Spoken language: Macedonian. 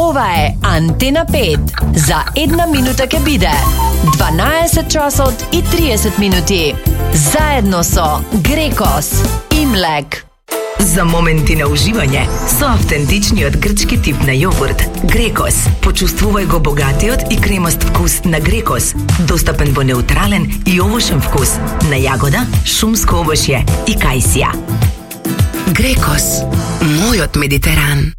Ова е Антена 5. За една минута ќе биде 12 часот и 30 минути. Заедно со Грекос и Млек. За моменти на уживање со автентичниот грчки тип на јогурт Грекос. Почувствувај го богатиот и кремаст вкус на Грекос, достапен во неутрален и овошен вкус на јагода, шумско овошје и кајсија. Грекос, мојот Медитеран.